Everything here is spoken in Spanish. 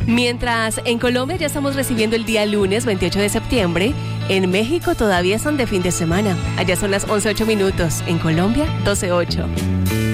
Mientras en Colombia ya estamos recibiendo el día lunes 28 de septiembre, en México todavía son de fin de semana. Allá son las 11:08. En Colombia, 12:08.